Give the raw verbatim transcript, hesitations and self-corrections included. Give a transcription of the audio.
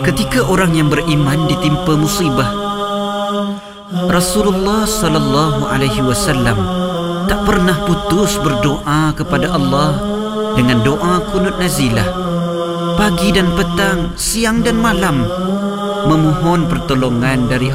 Ketika orang yang beriman ditimpa musibah, Rasulullah sallallahu alaihi wasallam tak pernah putus berdoa kepada Allah dengan doa kunut nazilah, pagi dan petang, siang dan malam, memohon pertolongan dari